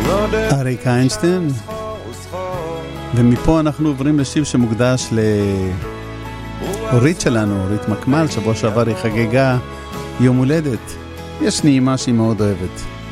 אריק איינשטיין. ומפה אנחנו עוברים לשיר שמוקדש לאורית שלנו, אורית מקמל. שבוע שעבר היא חגגה יום הולדת. יש נעימה שהיא מאוד אוהבת.